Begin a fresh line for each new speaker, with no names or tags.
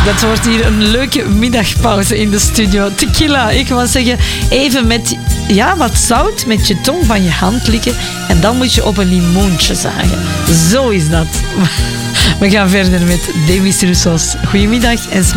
Dat wordt hier een leuke middagpauze in de studio. Tequila, ik wou zeggen, even met wat zout met je tong van je hand likken en dan moet je op een limoentje zagen. Zo is dat. We gaan verder met Demis Roussos. Goedemiddag en smakelijk.